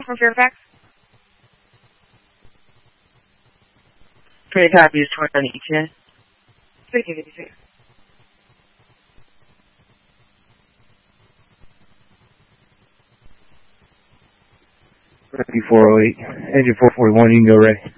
from Fairfax. 20 copies, 2010. 1556. Ready 408. Engine 441, you can go ready.